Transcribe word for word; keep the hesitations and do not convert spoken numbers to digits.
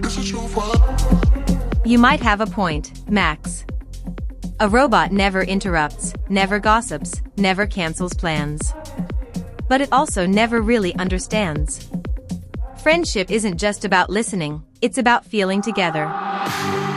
You might have a point, Max. A robot never interrupts, never gossips, never cancels plans. But it also never really understands. Friendship isn't just about listening, it's about feeling together.